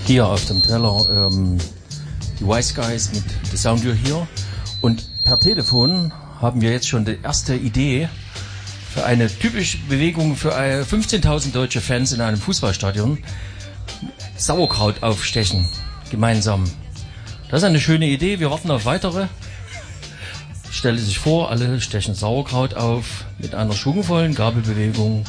Hier auf dem Teller die Wise Guys mit The Sound You Hear. Und per Telefon haben wir jetzt schon die erste Idee für eine typische Bewegung für 15.000 deutsche Fans in einem Fußballstadion. Sauerkraut aufstechen, gemeinsam. Das ist eine schöne Idee, wir warten auf weitere. Stelle sich vor, alle stechen Sauerkraut auf mit einer schwungvollen Gabelbewegung.